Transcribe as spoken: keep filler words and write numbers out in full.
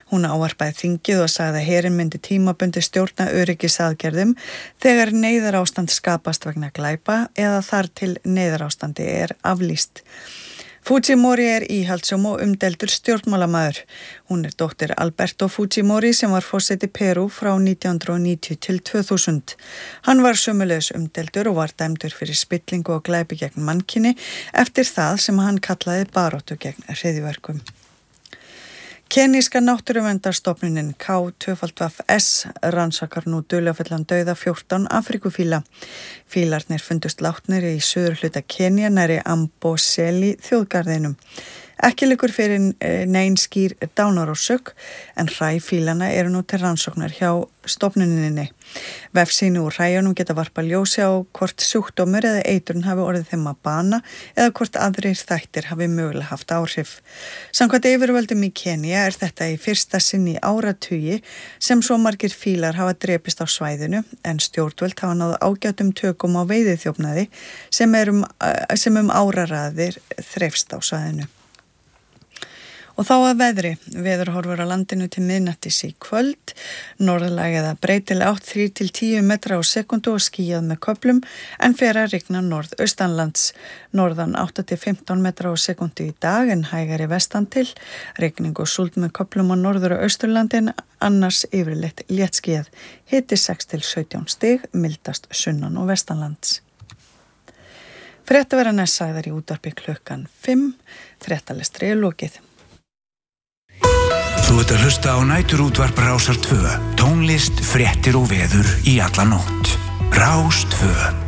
Hún ávarpaði þingið og sagði að herinn myndi tímabundi stjórna öryggisaðgerðum þegar neyðarástand skapast vegna glæpa eða þar til neyðarástandi er aflýst. Fujimori er íhaldssöm og umdeildur stjórnmálamaður. Hún er dóttir Alberto Fujimori sem var forseti Perú frá nítján hundruð níutíu til tvö þúsund. Hann var sömuleiðis umdeildur og var dæmdur fyrir spillingu og glæpi gegn mannkyni eftir það sem hann kallaði baráttu gegn hryðjuverkum. Keníska náttúruverndarstofnunin K tvö F S rannsakar nú dularfullan dauða fjórtán Afríkufíla. Fílarnir fundust látnir í suðurhluta Kenía nærri Amboseli þjóðgarðinum. Ekki liggur fyrir nein skýr dánarorsök en hræ fílana eru nú til rannsóknar hjá stofnuninni. Vefsýni úr hræjunum geta varpa ljósi á hvort sjúkdómur eða eitrun hafi orðið þeim að bana eða hvort aðrir þættir hafi mögulega haft áhrif. Samkvæmt yfirvöldum í Kenía er þetta í fyrsta sinn í áratugi sem svo margir fílar hafa drepist á svæðinu en stjórnvöld hafa náð ágætum tökum á veiðiþjófnaði sem, um, sem um áraraðir þreifst á svæðinu. Og þá að veðri. Veður horfur á landinu til miðnættis í kvöld. Norðlæg eða breytileg átt þrír til tíu metra á sekundu og skýjað með köflum en fer að rigna norðaustanlands. Norðan átta til fimmtán metra á sekundu í dag en hægari vestan til. Rigning og súld með köflum á norður og austurlandin annars yfirleitt léttskýjað. Hiti sex til sautján stig, mildast sunnan og vestanlands. Fréttaveran er sagðar í útvarpi klukkan fimm. Fréttalestri er lokið. Þú ert að hlusta á næturútvarp Rásar tvö. Tónlist, fréttir og veður í alla nótt. Rás tvö.